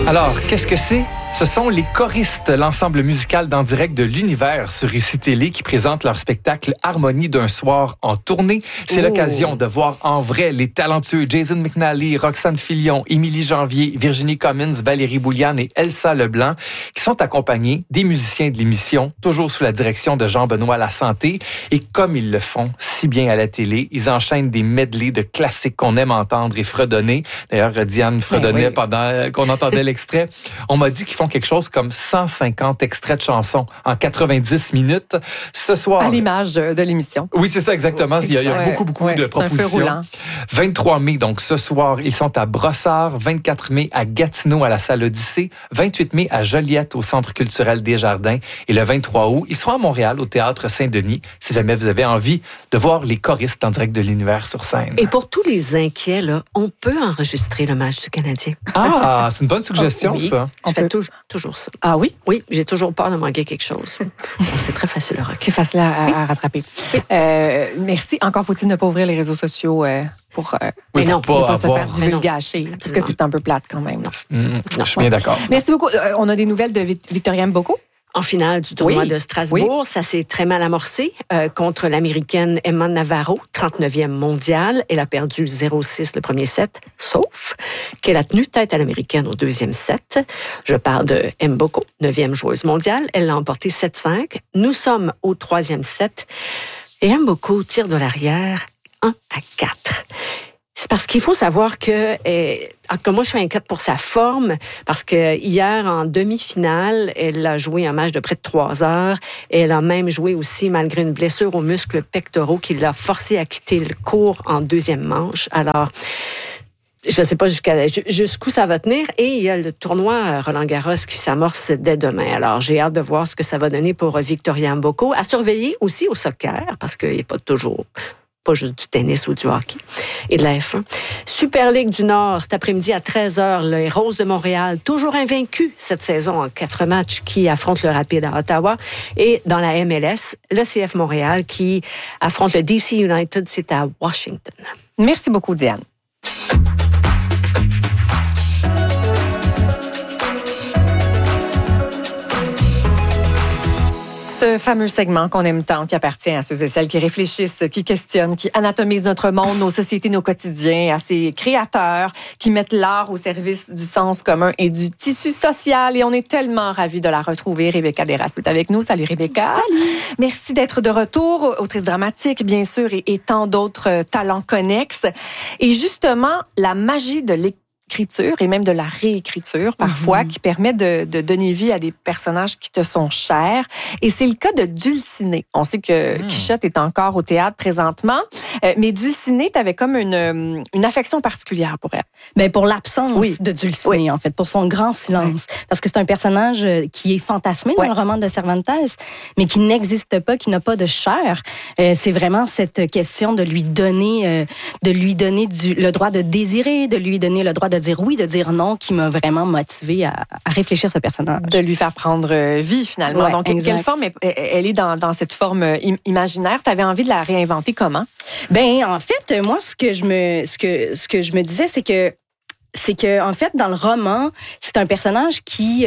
Alors, qu'est-ce que c'est? Ce sont les choristes, l'ensemble musical d'En direct de l'univers sur ICI Télé qui présente leur spectacle Harmonie d'un soir en tournée. C'est l'occasion de voir en vrai les talentueux Jason McNally, Roxane Filion, Émilie Janvier, Virginie Cummins, Valérie Bouliane et Elsa Leblanc qui sont accompagnés des musiciens de l'émission, toujours sous la direction de Jean-Benoît Lasanté. Et comme ils le font si bien à la télé, ils enchaînent des medleys de classiques qu'on aime entendre et fredonner. D'ailleurs, Diane fredonnait pendant qu'on entendait l'extrait. On m'a dit qu'ils font quelque chose comme 150 extraits de chansons en 90 minutes. Ce soir... À l'image de l'émission. Oui, c'est ça, exactement. Il y a beaucoup de propositions. 23 mai, donc ce soir, ils sont à Brossard. 24 mai à Gatineau, à la salle Odyssée. 28 mai à Joliette, au Centre culturel Desjardins. Et le 23 août, ils seront à Montréal, au Théâtre Saint-Denis, si jamais vous avez envie de voir les choristes en direct de l'univers sur scène. Et pour tous les inquiets, là, on peut enregistrer le match du Canadien. Ah, c'est une bonne suggestion, ça. On fait toujours ça. Ah oui? Oui, j'ai toujours peur de manquer quelque chose. C'est très facile à C'est facile à rattraper. Merci. Encore faut-il ne pas ouvrir les réseaux sociaux pour ne pas se faire divulgacher, parce que c'est un peu plate quand même. Je suis bien d'accord. Merci beaucoup. On a des nouvelles de Victoria Mboko? En finale du tournoi de Strasbourg, ça s'est très mal amorcé contre l'Américaine Emma Navarro, 39e mondiale. Elle a perdu 0-6 le premier set, sauf qu'elle a tenu tête à l'Américaine au deuxième set. Je parle de Mboko, 9e joueuse mondiale. Elle l'a emporté 7-5. Nous sommes au troisième set et Mboko tire de l'arrière 1-4. C'est parce qu'il faut savoir que, en tout cas, moi, je suis inquiète pour sa forme, parce que hier, en demi-finale, elle a joué un match de près de 3 heures. Et elle a même joué aussi, malgré une blessure aux muscles pectoraux, qui l'a forcée à quitter le court en deuxième manche. Alors, je ne sais pas jusqu'où ça va tenir. Et il y a le tournoi Roland-Garros qui s'amorce dès demain. Alors, j'ai hâte de voir ce que ça va donner pour Victoria Mboko. À surveiller aussi au soccer, parce qu'il n'est pas juste du tennis ou du hockey, et de la F1. Super Ligue du Nord, cet après-midi à 13h, les Roses de Montréal, toujours invaincus cette saison en 4 matchs, qui affrontent le Rapide à Ottawa. Et dans la MLS, le CF Montréal qui affronte le DC United, c'est à Washington. Merci beaucoup, Diane. Ce fameux segment qu'on aime tant, qui appartient à ceux et celles qui réfléchissent, qui questionnent, qui anatomisent notre monde, nos sociétés, nos quotidiens, à ces créateurs qui mettent l'art au service du sens commun et du tissu social. Et on est tellement ravis de la retrouver. Rebecca Desrasmes est avec nous. Salut Rebecca. Salut. Merci d'être de retour, autrice dramatique, bien sûr, et tant d'autres talents connexes. Et justement, la magie de l'écriture et même de la réécriture parfois, qui permet de donner vie à des personnages qui te sont chers. Et c'est le cas de Dulcinée. On sait que Quichotte est encore au théâtre présentement, mais Dulcinée, tu avais comme une affection particulière pour elle. Ben pour l'absence de Dulcinée, en fait, pour son grand silence. Parce que c'est un personnage qui est fantasmé dans le roman de Cervantes, mais qui n'existe pas, qui n'a pas de chair. C'est vraiment cette question de lui donner le droit de désirer, de lui donner le droit de dire oui, de dire non, qui m'a vraiment motivée à réfléchir ce personnage. De lui faire prendre vie, finalement. Ouais, donc, exact. quelle forme elle est dans cette forme imaginaire? Tu avais envie de la réinventer comment? Ben, en fait, moi, ce que je me disais, c'est que, en fait, dans le roman, c'est un personnage qui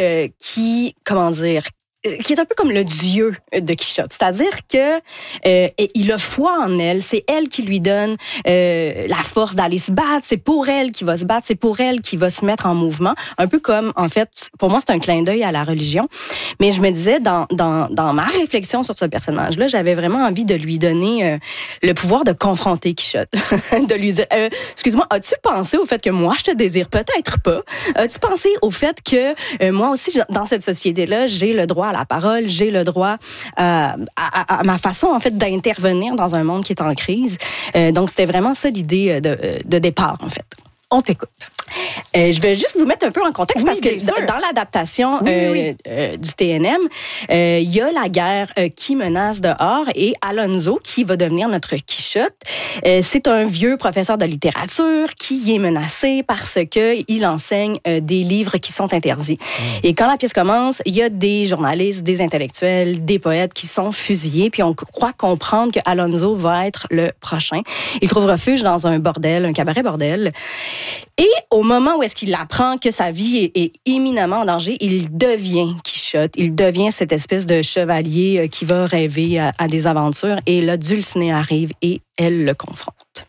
est un peu comme le dieu de Quichotte. C'est-à-dire que il a foi en elle. C'est elle qui lui donne la force d'aller se battre. C'est pour elle qu'il va se battre. C'est pour elle qu'il va se mettre en mouvement. Un peu comme, en fait, pour moi, c'est un clin d'œil à la religion. Mais je me disais, dans ma réflexion sur ce personnage-là, j'avais vraiment envie de lui donner le pouvoir de confronter Quichotte. De lui dire, excuse-moi, as-tu pensé au fait que moi, je te désire peut-être pas? As-tu pensé au fait que moi aussi, dans cette société-là, j'ai le droit à la parole, j'ai le droit à ma façon, en fait, d'intervenir dans un monde qui est en crise. Donc, c'était vraiment ça l'idée de départ, en fait. On t'écoute. Je vais juste vous mettre un peu en contexte parce que dans l'adaptation du TNM, il y a la guerre qui menace dehors et Alonso qui va devenir notre Quichotte. C'est un vieux professeur de littérature qui est menacé parce que il enseigne des livres qui sont interdits. Et quand la pièce commence, il y a des journalistes, des intellectuels, des poètes qui sont fusillés, puis on croit comprendre que Alonso va être le prochain. Il trouve refuge dans un bordel, un cabaret bordel. Et au moment où est-ce qu'il apprend que sa vie est éminemment en danger, il devient Quichotte. Il devient cette espèce de chevalier qui va rêver à des aventures. Et là, Dulcinée arrive et elle le confronte.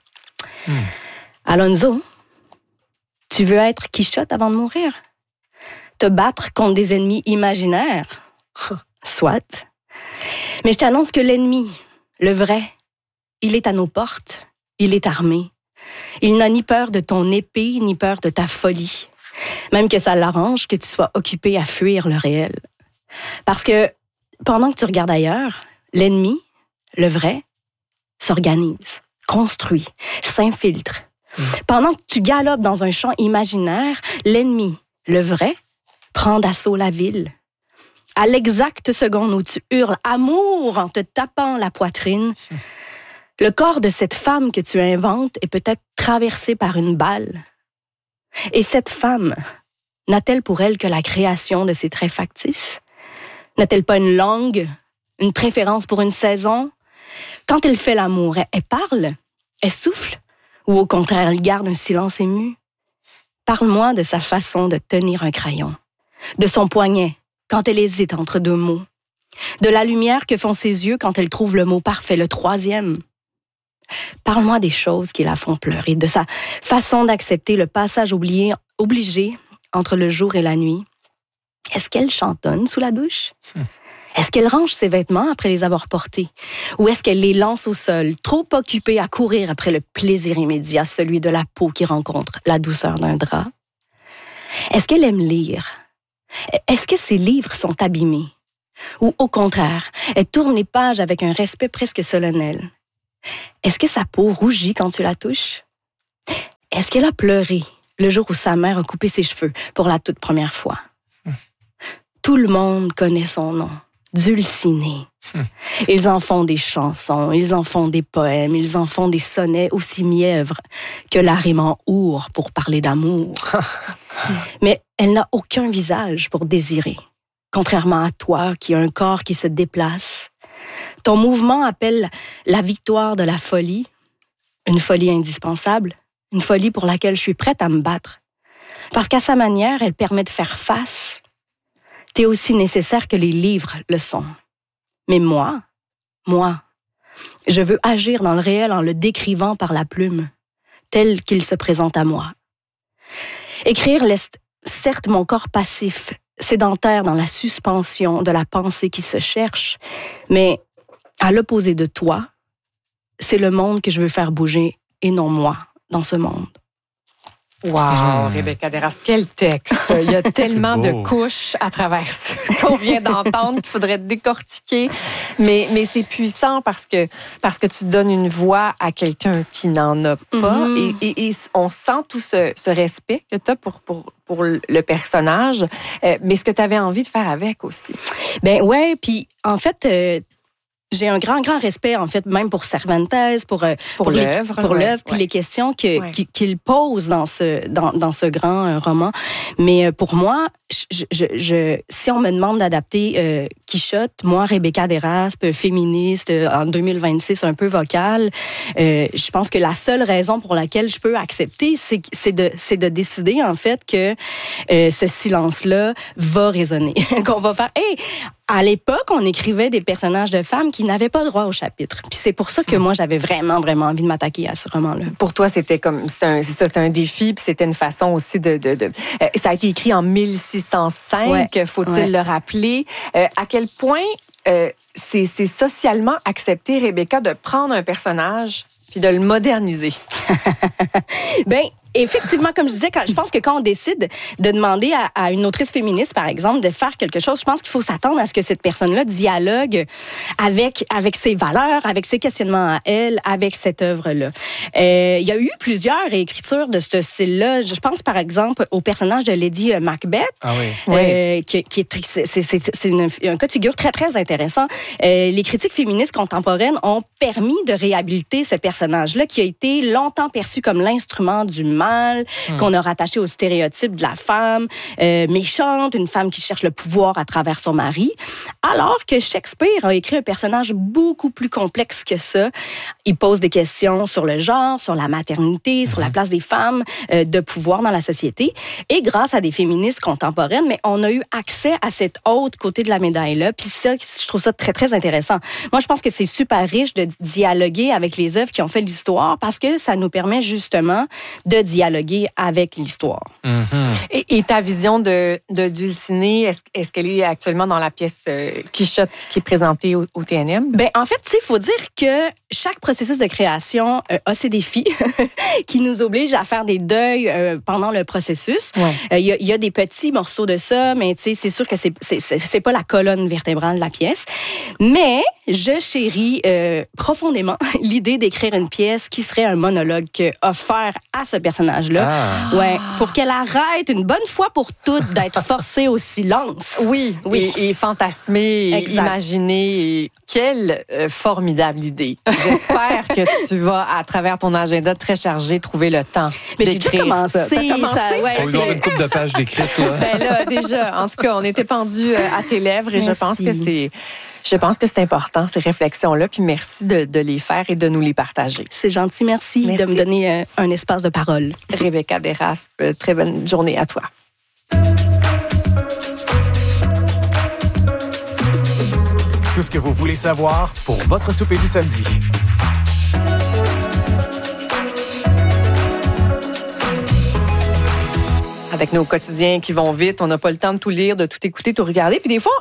Alonso, tu veux être Quichotte avant de mourir? Te battre contre des ennemis imaginaires? Soit. Mais je t'annonce que l'ennemi, le vrai, il est à nos portes. Il est armé. Il n'a ni peur de ton épée, ni peur de ta folie. Même que ça l'arrange que tu sois occupé à fuir le réel. Parce que pendant que tu regardes ailleurs, l'ennemi, le vrai, s'organise, construit, s'infiltre. Pendant que tu galopes dans un champ imaginaire, l'ennemi, le vrai, prend d'assaut la ville. À l'exacte seconde où tu hurles « amour » en te tapant la poitrine, le corps de cette femme que tu inventes est peut-être traversé par une balle. Et cette femme, n'a-t-elle pour elle que la création de ses traits factices? N'a-t-elle pas une langue, une préférence pour une saison? Quand elle fait l'amour, elle parle, elle souffle, ou au contraire, elle garde un silence ému? Parle-moi de sa façon de tenir un crayon, de son poignet quand elle hésite entre deux mots, de la lumière que font ses yeux quand elle trouve le mot parfait, le troisième. Parle-moi des choses qui la font pleurer, de sa façon d'accepter le passage obligé entre le jour et la nuit. Est-ce qu'elle chantonne sous la douche? Est-ce qu'elle range ses vêtements après les avoir portés? Ou est-ce qu'elle les lance au sol, trop occupée à courir après le plaisir immédiat, celui de la peau qui rencontre la douceur d'un drap? Est-ce qu'elle aime lire? Est-ce que ses livres sont abîmés? Ou au contraire, elle tourne les pages avec un respect presque solennel? Est-ce que sa peau rougit quand tu la touches? Est-ce qu'elle a pleuré le jour où sa mère a coupé ses cheveux pour la toute première fois? Tout le monde connaît son nom, Dulcinée. Ils en font des chansons, ils en font des poèmes, ils en font des sonnets aussi mièvres que l'arrêt our pour parler d'amour. Mais elle n'a aucun visage pour désirer, contrairement à toi qui as un corps qui se déplace. Ton mouvement appelle la victoire de la folie, une folie indispensable, une folie pour laquelle je suis prête à me battre. Parce qu'à sa manière, elle permet de faire face. T'es aussi nécessaire que les livres le sont. Mais moi, je veux agir dans le réel en le décrivant par la plume, tel qu'il se présente à moi. Écrire laisse certes mon corps passif, sédentaire dans la suspension de la pensée qui se cherche, mais à l'opposé de toi, c'est le monde que je veux faire bouger et non moi dans ce monde. Wow, Rebecca Desrasques, quel texte! Il y a tellement de couches à travers ce qu'on vient d'entendre qu'il faudrait décortiquer. Mais c'est puissant parce que tu donnes une voix à quelqu'un qui n'en a pas. Et on sent tout ce respect que tu as pour le personnage. Mais ce que tu avais envie de faire avec aussi. Ben ouais, puis en fait... j'ai un grand respect, en fait, même pour Cervantes, pour l'œuvre, puis les questions qu'il pose dans ce grand roman. Mais pour moi, si on me demande d'adapter Quichotte, moi, Rebecca Desrasques, féministe, en 2026, un peu vocale, je pense que la seule raison pour laquelle je peux accepter, c'est de décider, en fait, que ce silence-là va résonner. Qu'on va faire, hey, à l'époque, on écrivait des personnages de femmes qui n'avaient pas droit au chapitre. Puis c'est pour ça que moi, j'avais vraiment envie de m'attaquer à ce roman-là. Pour toi, c'était comme c'est un défi, puis c'était une façon aussi de ça a été écrit en 1605, faut-il le rappeler. À quel point c'est socialement accepté, Rebecca, de prendre un personnage puis de le moderniser? Ben, effectivement, comme je disais, je pense que quand on décide de demander à une autrice féministe, par exemple, de faire quelque chose, je pense qu'il faut s'attendre à ce que cette personne-là dialogue avec ses valeurs, avec ses questionnements à elle, avec cette œuvre-là. Il y a eu plusieurs réécritures de ce style-là. Je pense, par exemple, au personnage de Lady Macbeth, c'est un cas de figure très, très intéressant. Les critiques féministes contemporaines ont permis de réhabiliter ce personnage-là qui a été longtemps perçu comme l'instrument du mal mal, qu'on a rattaché au stéréotype de la femme méchante, une femme qui cherche le pouvoir à travers son mari, alors que Shakespeare a écrit un personnage beaucoup plus complexe que ça. Il pose des questions sur le genre, sur la maternité, sur la place des femmes de pouvoir dans la société. Et grâce à des féministes contemporaines, mais on a eu accès à cet autre côté de la médaille-là. Puis ça, je trouve ça très, très intéressant. Moi, je pense que c'est super riche de dialoguer avec les œuvres qui ont fait l'histoire parce que ça nous permet justement de dialoguer avec l'histoire. Et ta vision de Dulcinée, est-ce qu'elle est actuellement dans la pièce Quichotte qui est présentée au TNM? Ben, en fait, il faut dire que chaque processus de création a ses défis qui nous obligent à faire des deuils pendant le processus. Il y a des petits morceaux de ça, mais c'est sûr que c'est pas la colonne vertébrale de la pièce. Mais je chéris profondément l'idée d'écrire une pièce qui serait un monologue offert à ce personnage-là. Ouais, pour qu'elle arrête une bonne fois pour toutes d'être forcée au silence. Oui. Et fantasmer, et imaginer. Et quelle formidable idée. J'espère que tu vas, à travers ton agenda très chargé, trouver le temps d'écrire. J'ai déjà commencé. T'as commencé? On lui donne une couple de pages d'écrites. Ben là, déjà, en tout cas, on était pendus à tes lèvres et je pense que c'est important, ces réflexions-là. Puis merci de les faire et de nous les partager. C'est gentil. Merci de me donner un espace de parole. Rebecca Desraspe, très bonne journée à toi. Tout ce que vous voulez savoir pour votre souper du samedi. Avec nos quotidiens qui vont vite, on n'a pas le temps de tout lire, de tout écouter, de tout regarder. Puis des fois,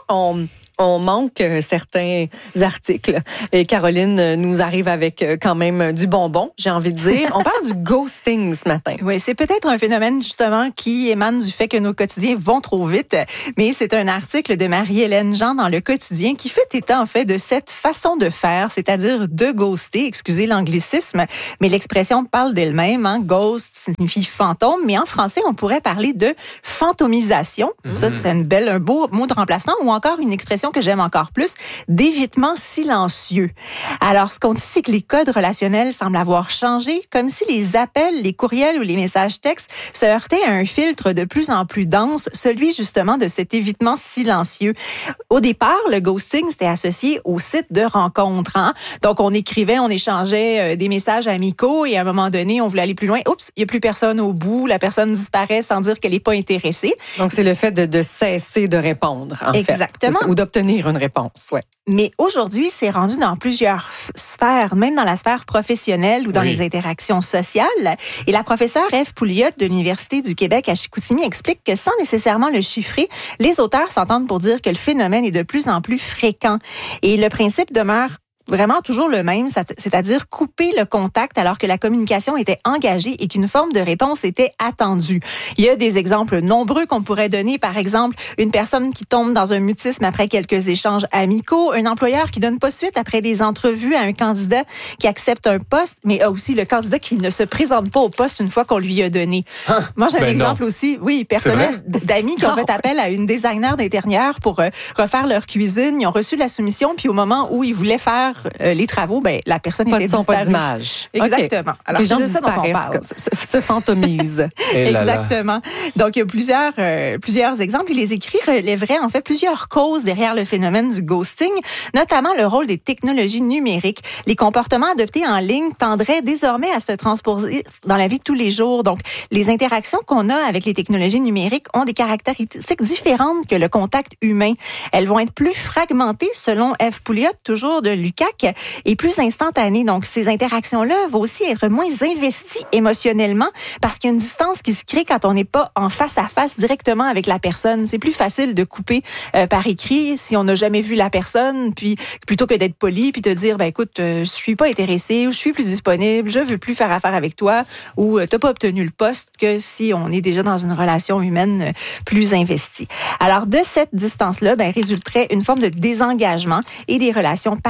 on manque certains articles. Et Caroline nous arrive avec quand même du bonbon, j'ai envie de dire. On parle du ghosting ce matin. Oui, c'est peut-être un phénomène justement qui émane du fait que nos quotidiens vont trop vite, mais c'est un article de Marie-Hélène Jean dans Le Quotidien qui fait état en fait de cette façon de faire, c'est-à-dire de ghoster, excusez l'anglicisme, mais l'expression parle d'elle-même. Ghost signifie fantôme, mais en français, on pourrait parler de fantomisation. Ça, c'est un beau mot de remplacement ou encore une expression que j'aime encore plus, d'évitement silencieux. Alors, ce qu'on dit, c'est que les codes relationnels semblent avoir changé, comme si les appels, les courriels ou les messages textes se heurtaient à un filtre de plus en plus dense, celui justement de cet évitement silencieux. Au départ, le ghosting, c'était associé au site de rencontres. Donc, on écrivait, on échangeait des messages amicaux et à un moment donné, on voulait aller plus loin. Oups, il n'y a plus personne au bout, la personne disparaît sans dire qu'elle n'est pas intéressée. Donc, c'est le fait de cesser de répondre, en fait. Exactement. Ou d'obtenir une réponse, ouais. Mais aujourd'hui, c'est rendu dans plusieurs sphères, même dans la sphère professionnelle ou dans les interactions sociales. Et la professeure Ève Pouliot de l'Université du Québec à Chicoutimi explique que sans nécessairement le chiffrer, les auteurs s'entendent pour dire que le phénomène est de plus en plus fréquent. Et le principe demeure vraiment toujours le même, c'est-à-dire couper le contact alors que la communication était engagée et qu'une forme de réponse était attendue. Il y a des exemples nombreux qu'on pourrait donner. Par exemple, une personne qui tombe dans un mutisme après quelques échanges amicaux, un employeur qui donne pas suite après des entrevues à un candidat qui accepte un poste, mais aussi le candidat qui ne se présente pas au poste une fois qu'on lui a donné. Moi, j'ai un exemple aussi, personnel, d'amis qui ont fait appel à une designer d'intérieur pour refaire leur cuisine. Ils ont reçu la soumission, puis au moment où ils voulaient faire les travaux, la personne était disparue. Pas d'image. Exactement. Okay. Alors, les gens disparaissent, se fantomisent. Exactement. Donc, il y a plusieurs exemples. Et les écrits relèveraient en fait plusieurs causes derrière le phénomène du ghosting, notamment le rôle des technologies numériques. Les comportements adoptés en ligne tendraient désormais à se transposer dans la vie de tous les jours. Donc, les interactions qu'on a avec les technologies numériques ont des caractéristiques différentes que le contact humain. Elles vont être plus fragmentées, selon Ève Pouliot, toujours de l'UQAC, et plus instantanées. Donc, ces interactions-là vont aussi être moins investies émotionnellement parce qu'il y a une distance qui se crée quand on n'est pas en face à face directement avec la personne. C'est plus facile de couper par écrit si on n'a jamais vu la personne, puis plutôt que d'être poli puis te dire, écoute, je suis pas intéressée ou je suis plus disponible, je veux plus faire affaire avec toi ou t'as pas obtenu le poste, que si on est déjà dans une relation humaine plus investie. Alors, de cette distance-là, résulterait une forme de désengagement et des relations particulièrement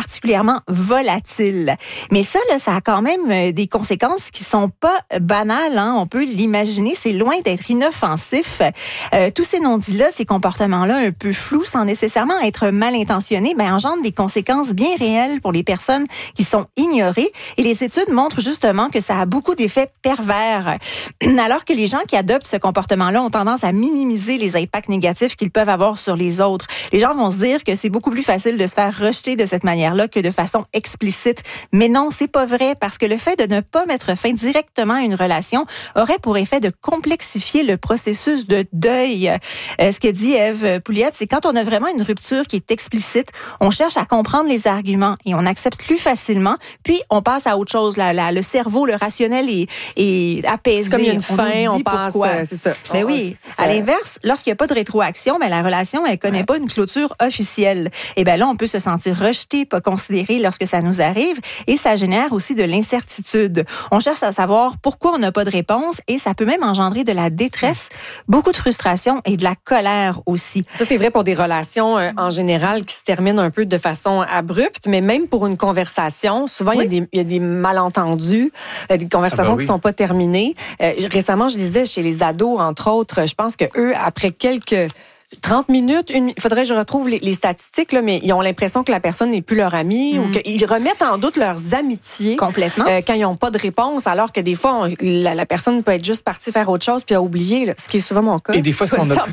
particulièrement volatile. Mais ça, là, ça a quand même des conséquences qui sont pas banales. Hein. On peut l'imaginer, c'est loin d'être inoffensif. Tous ces non-dits-là, ces comportements-là un peu flous, sans nécessairement être mal intentionnés, engendrent des conséquences bien réelles pour les personnes qui sont ignorées. Et les études montrent justement que ça a beaucoup d'effets pervers. Alors que les gens qui adoptent ce comportement-là ont tendance à minimiser les impacts négatifs qu'ils peuvent avoir sur les autres. Les gens vont se dire que c'est beaucoup plus facile de se faire rejeter de cette manière-là que de façon explicite. Mais non, c'est pas vrai, parce que le fait de ne pas mettre fin directement à une relation aurait pour effet de complexifier le processus de deuil. Ce que dit Ève Pouliot, c'est quand on a vraiment une rupture qui est explicite, on cherche à comprendre les arguments et on accepte plus facilement, puis on passe à autre chose. Le cerveau, le rationnel est apaisé. C'est comme il y a une fin, on passe, c'est ça. Mais oui, à l'inverse, lorsqu'il n'y a pas de rétroaction, la relation, elle connaît pas une clôture officielle. Et là, on peut se sentir rejeté, pas considéré lorsque ça nous arrive, et ça génère aussi de l'incertitude. On cherche à savoir pourquoi on n'a pas de réponse, et ça peut même engendrer de la détresse, beaucoup de frustration et de la colère aussi. Ça, c'est vrai pour des relations en général qui se terminent un peu de façon abrupte, mais même pour une conversation, souvent, il y a des malentendus, des conversations qui sont pas terminées. Récemment, je lisais chez les ados, entre autres, je pense que eux, après quelques 30 minutes, il faudrait que je retrouve les statistiques, là, mais ils ont l'impression que la personne n'est plus leur amie ou qu'ils remettent en doute leurs amitiés. Complètement. Quand ils n'ont pas de réponse, alors que des fois, la personne peut être juste partie faire autre chose puis a oublié, là, ce qui est souvent mon cas. Et des fois, si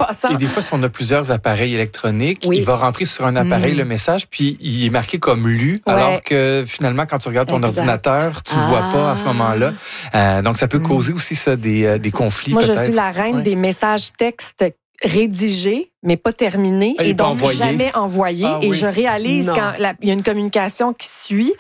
on a plusieurs appareils électroniques, il va rentrer sur un appareil le message, puis il est marqué comme lu, alors que finalement, quand tu regardes ton ordinateur, tu ne vois pas à ce moment-là. Donc, ça peut causer aussi ça, des conflits. Moi, peut-être. Je suis la reine des messages textes rédigés, mais pas terminé, et donc jamais envoyé. Je réalise quand il y a une communication qui suit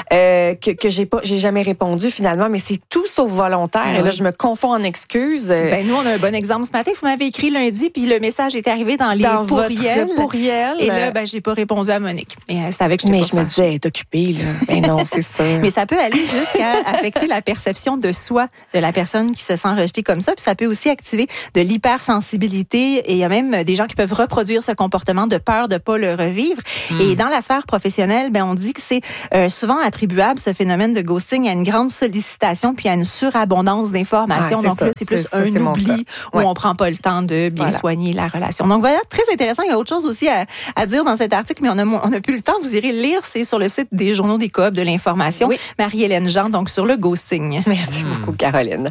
que j'ai jamais répondu finalement, mais c'est tout sauf volontaire. Et là, je me confonds en excuses. Nous, on a un bon exemple ce matin. Vous m'avez écrit lundi, puis le message est arrivé dans les pourriels. Et là, j'ai pas répondu à Monique. Mais elle savait que je me disais, elle est occupée, là. Ben non, c'est sûr. Mais ça peut aller jusqu'à affecter la perception de soi de la personne qui se sent rejetée comme ça. Puis ça peut aussi activer de l'hypersensibilité. Et il y a même des gens qui peuvent reproduire ce comportement de peur de pas le revivre. Et dans la sphère professionnelle, on dit que c'est souvent attribuable, ce phénomène de ghosting, à une grande sollicitation puis à une surabondance d'informations. Donc là, c'est plus un oubli où on prend pas le temps de bien soigner la relation. Donc voilà, très intéressant. Il y a autre chose aussi à dire dans cet article, mais on a plus le temps. Vous irez lire, c'est sur le site des journaux des Coop de l'information. Marie-Hélène Jean, donc sur le ghosting. Merci beaucoup, Caroline.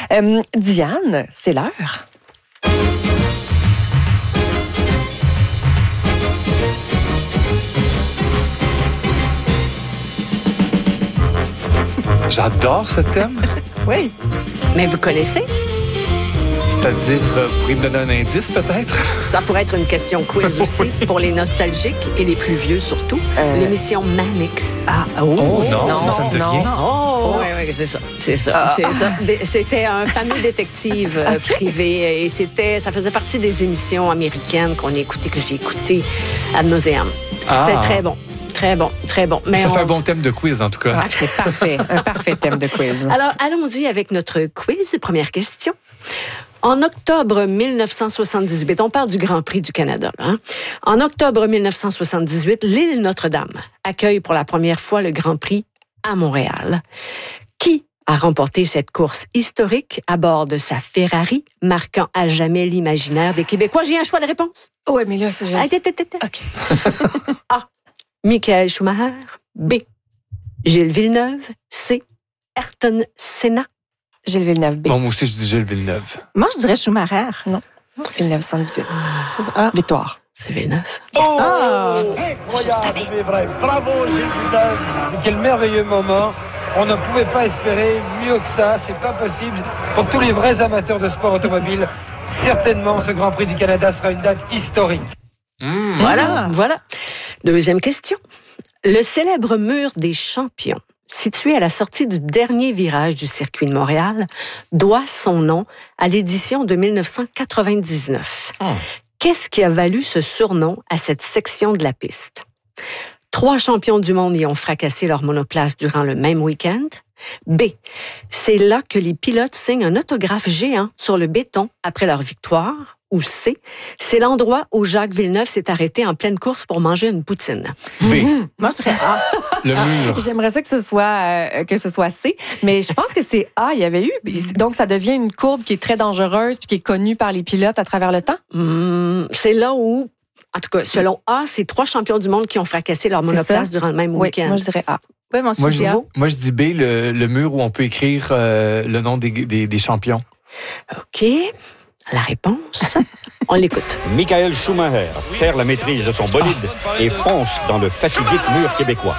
Diane, c'est l'heure. J'adore ce thème. Oui. Mais vous connaissez? C'est-à-dire, vous pourriez me donner un indice, peut-être? Ça pourrait être une question quiz aussi, pour les nostalgiques et les plus vieux surtout. L'émission Mannix. Non, ça me dit rien. Oui, c'est ça. C'est ça. C'était un fameux détective privé et ça faisait partie des émissions américaines que j'ai écoutées ad nauseam. C'est très bon. Très bon, très bon. Mais ça fait un bon thème de quiz, en tout cas. C'est parfait, un parfait thème de quiz. Alors, allons-y avec notre quiz. Première question. En octobre 1978, on parle du Grand Prix du Canada. En octobre 1978, l'île Notre-Dame accueille pour la première fois le Grand Prix à Montréal. Qui a remporté cette course historique à bord de sa Ferrari, marquant à jamais l'imaginaire des Québécois? J'ai un choix de réponse. Oui, mais là, c'est juste... OK. A. Michael Schumacher. B. Gilles Villeneuve. C. Ayrton Senna. Gilles Villeneuve, B. Bon, moi aussi, je dis Gilles Villeneuve. Moi, je dirais Schumacher. Non. 1978. Victoire. C'est Villeneuve. Incroyable, mais vrai. Bravo, Gilles Villeneuve. Quel merveilleux moment. On ne pouvait pas espérer mieux que ça. C'est pas possible. Pour tous les vrais amateurs de sport automobile, certainement, ce Grand Prix du Canada sera une date historique. Voilà. Deuxième question. Le célèbre mur des champions, situé à la sortie du dernier virage du circuit de Montréal, doit son nom à l'édition de 1999. Qu'est-ce qui a valu ce surnom à cette section de la piste? 3 champions du monde y ont fracassé leur monoplace durant le même week-end. B, c'est là que les pilotes signent un autographe géant sur le béton après leur victoire. Ou C, c'est l'endroit où Jacques Villeneuve s'est arrêté en pleine course pour manger une poutine. B. Moi, je serais A. Le mur. J'aimerais ça que ce soit C, mais je pense que c'est A. Il y avait eu. Donc, ça devient une courbe qui est très dangereuse puis qui est connue par les pilotes à travers le temps. C'est là où, en tout cas, selon A, c'est 3 champions du monde qui ont fracassé leur monoplace durant le même week-end. Moi, je dirais A. Oui, Moi, je dis B, le mur où on peut écrire le nom des champions. OK. La réponse, on l'écoute. Michael Schumacher perd la maîtrise de son bolide et fonce dans le fatidique mur québécois.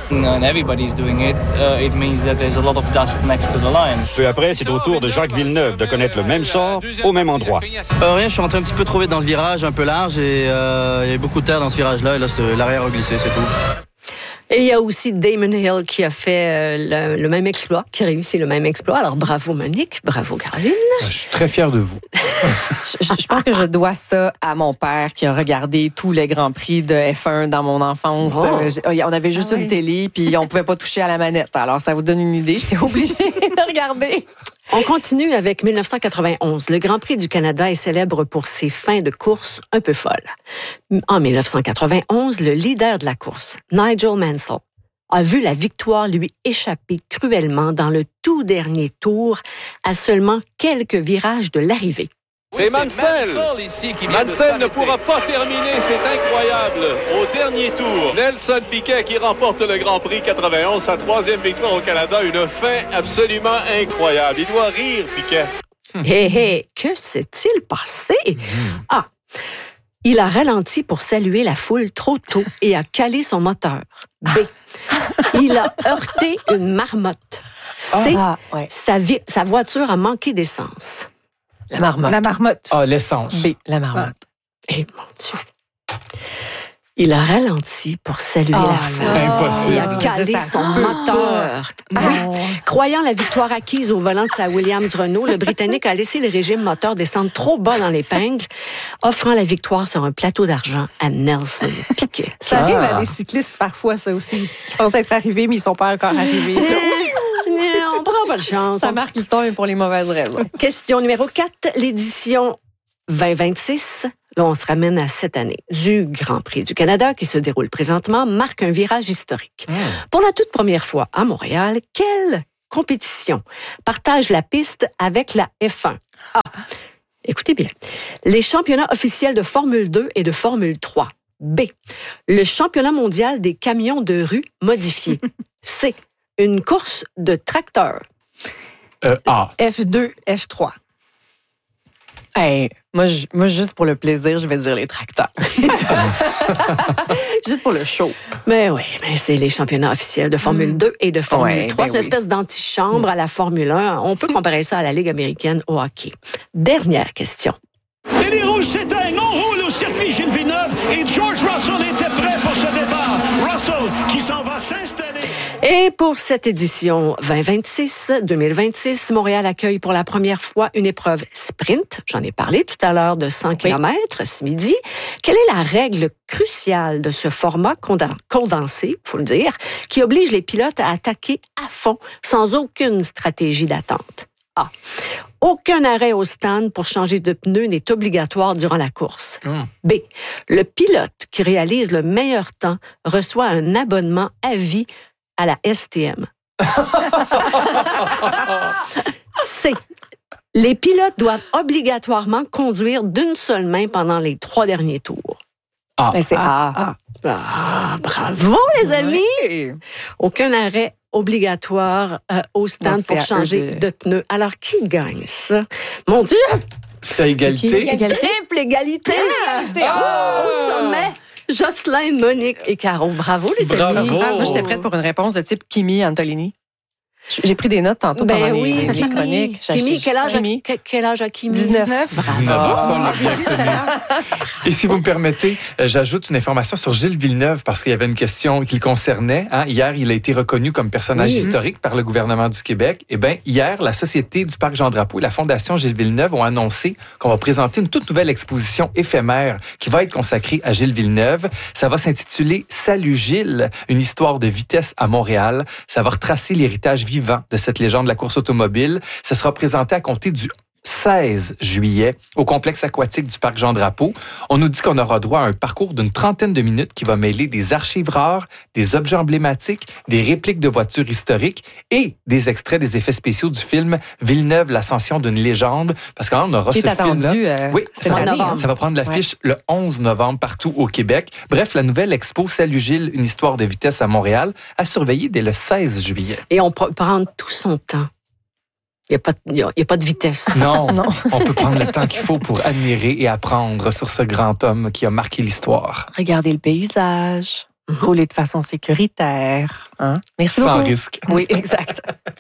Peu après, c'est au tour de Jacques Villeneuve de connaître le même sort au même endroit. Rien, je suis rentré un petit peu trop vite dans le virage, un peu large, et il y a beaucoup de terre dans ce virage-là, et là, l'arrière a glissé, c'est tout. Et il y a aussi Damon Hill qui a fait le même exploit, qui a réussi le même exploit. Alors, bravo Monique, bravo Caroline. Je suis très fier de vous. Je pense que je dois ça à mon père qui a regardé tous les Grands Prix de F1 dans mon enfance. Oh. On avait juste une télé, puis on pouvait pas toucher à la manette. Alors, ça vous donne une idée. J'étais obligée de regarder. On continue avec 1991. Le Grand Prix du Canada est célèbre pour ses fins de course un peu folles. En 1991, le leader de la course, Nigel Mansell, a vu la victoire lui échapper cruellement dans le tout dernier tour à seulement quelques virages de l'arrivée. C'est Mansell. Mansell ne pourra pas terminer, c'est incroyable. Au dernier tour, Nelson Piquet qui remporte le Grand Prix 91, sa 3e victoire au Canada, une fin absolument incroyable. Il doit rire, Piquet. Hé, que s'est-il passé? A. Il a ralenti pour saluer la foule trop tôt et a calé son moteur. B. Il a heurté une marmotte. C. Sa voiture a manqué d'essence. La marmotte. La marmotte. Ah, l'essence. B, la marmotte. Eh, mon Dieu. Il a ralenti pour saluer la foule. Impossible. Il a calé son moteur. Croyant la victoire acquise au volant de sa Williams Renault, le Britannique a laissé le régime moteur descendre trop bas dans l'épingle, offrant la victoire sur un plateau d'argent à Nelson Piquet. Ça arrive à des cyclistes parfois, ça aussi. Qui pensent être arrivés, mais ils sont pas encore arrivés. On prend pas de chance. Ça marque l'histoire, mais pour les mauvaises raisons. Question numéro 4, l'édition 2026. Là, on se ramène à cette année du Grand Prix du Canada qui se déroule présentement, marque un virage historique. Pour la toute première fois à Montréal, quelle compétition partage la piste avec la F1? A. Écoutez bien. Les championnats officiels de Formule 2 et de Formule 3. B. Le championnat mondial des camions de rue modifiés. C. Une course de tracteurs. A. F2, F3. Hey, moi, juste pour le plaisir, je vais dire les tracteurs. Juste pour le show. Mais oui, c'est les championnats officiels de Formule 2 et de Formule 3. C'est une espèce d'antichambre à la Formule 1. On peut comparer ça à la Ligue américaine au hockey. Dernière question. Et les rouges s'éteignent. On roule au circuit Gilles Villeneuve et George Russell était prêt pour ce départ. Russell qui s'en va s'installer. Et pour cette édition 2026, Montréal accueille pour la première fois une épreuve sprint. J'en ai parlé tout à l'heure de 100 km ce midi. Quelle est la règle cruciale de ce format condensé, il faut le dire, qui oblige les pilotes à attaquer à fond sans aucune stratégie d'attente? A. Aucun arrêt au stand pour changer de pneu n'est obligatoire durant la course. B. Le pilote qui réalise le meilleur temps reçoit un abonnement à vie à la STM. C. Les pilotes doivent obligatoirement conduire d'une seule main pendant les 3 derniers tours. C'est A. Bravo, les amis! Aucun arrêt obligatoire au stand Donc, pour changer de pneus. Alors, qui gagne ça? Mon Dieu! C'est égalité. Triple égalité! Au sommet! Jocelyn, Monique et Caro. Bravo, les amis. Moi, j'étais prête pour une réponse de type Kimi Antolini. J'ai pris des notes tantôt pendant les chroniques. Kimi, quel âge a Kimi? 19. Bravo. Ça, on l'a bien retenu. Et si vous me permettez, j'ajoute une information sur Gilles Villeneuve parce qu'il y avait une question qui le concernait. Hier, il a été reconnu comme personnage historique par le gouvernement du Québec. Eh bien, hier, la Société du Parc Jean-Drapeau et la Fondation Gilles Villeneuve ont annoncé qu'on va présenter une toute nouvelle exposition éphémère qui va être consacrée à Gilles Villeneuve. Ça va s'intituler « Salut Gilles, une histoire de vitesse à Montréal ». Ça va retracer l'héritage vivant de cette légende de la course automobile. Ce sera présenté à compter du 16 juillet au complexe aquatique du Parc Jean-Drapeau. On nous dit qu'on aura droit à un parcours d'une 30aine de minutes qui va mêler des archives rares, des objets emblématiques, des répliques de voitures historiques et des extraits des effets spéciaux du film Villeneuve, l'ascension d'une légende. Parce qu'on aura ce film-là. Oui, ça va prendre l'affiche le 11 novembre partout au Québec. Bref, la nouvelle expo Salut Gilles, une histoire de vitesse à Montréal, à surveiller dès le 16 juillet. Et on peut prendre tout son temps. Il n'y a pas de vitesse. Non, on peut prendre le temps qu'il faut pour admirer et apprendre sur ce grand homme qui a marqué l'histoire. Regardez le paysage, rouler de façon sécuritaire. Hein? Merci beaucoup. Sans risque. Oui, exact.